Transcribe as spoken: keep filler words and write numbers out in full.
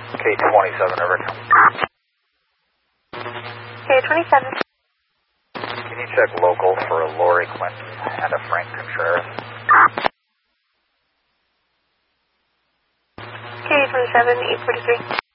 K twenty-seven, over. K twenty-seven. Can you check local for a Lori Clinton and a Frank Contreras? K twenty-seven, eight forty-three.